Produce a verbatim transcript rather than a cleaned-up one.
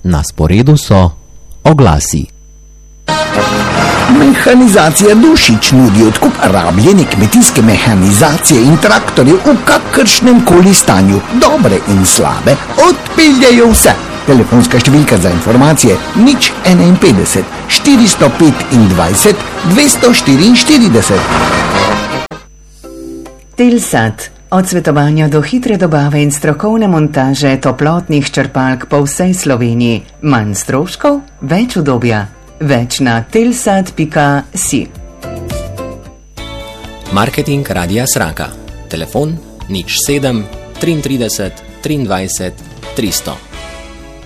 Na sporedu so oglasi. Mehanizacija Dušič nudi odkup rabljene kmetijske mehanizacije in traktorjev v kakršnem koli stanju, dobre in slabe, odpeljajo vse. Telefonska številka za informacije nič enainpetdeset štiristo petindvajset dvesto štiriinštirideset. Telsat. Od svetovanja do hitre dobave in strokovne montaže toplotnih črpalk po vsej Sloveniji. Manj stroškov, več udobja. Več na telsat pika si. Marketing Radia Sraka. Telefon nič sedem triintrideset triindvajset tristo.